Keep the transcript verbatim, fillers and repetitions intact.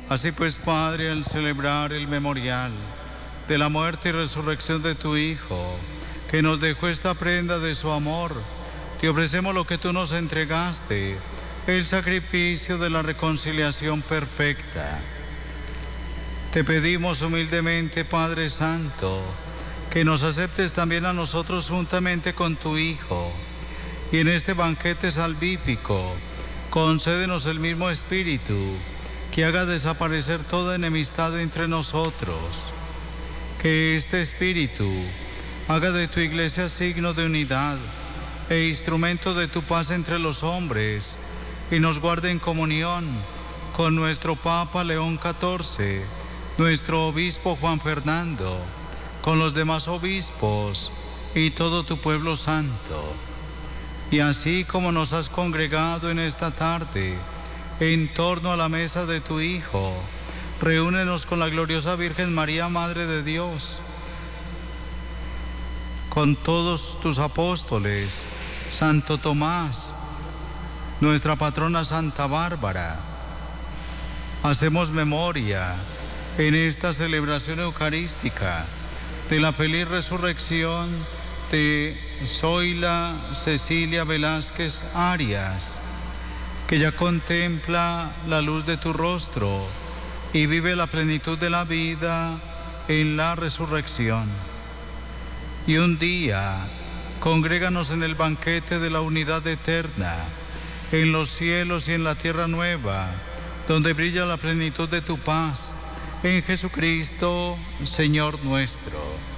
Así pues, Padre, al celebrar el memorial de la muerte y resurrección de tu Hijo, que nos dejó esta prenda de su amor, te ofrecemos lo que tú nos entregaste, el sacrificio de la reconciliación perfecta. Te pedimos humildemente, Padre Santo, que nos aceptes también a nosotros juntamente con tu Hijo, y en este banquete salvífico, concédenos el mismo Espíritu, que haga desaparecer toda enemistad entre nosotros. Que este Espíritu haga de tu Iglesia signo de unidad e instrumento de tu paz entre los hombres, y nos guarde en comunión con nuestro Papa León catorce, nuestro Obispo Juan Fernando, con los demás obispos y todo tu pueblo santo. Y así como nos has congregado en esta tarde en torno a la mesa de tu Hijo, reúnenos con la gloriosa Virgen María, Madre de Dios, con todos tus apóstoles, Santo Tomás, nuestra patrona Santa Bárbara. Hacemos memoria en esta celebración eucarística de la feliz resurrección de Zoila Cecilia Velázquez Arias, que ya contempla la luz de tu rostro y vive la plenitud de la vida en la resurrección. Y un día, congréganos en el banquete de la unidad eterna, en los cielos y en la tierra nueva, donde brilla la plenitud de tu paz, en Jesucristo, Señor nuestro.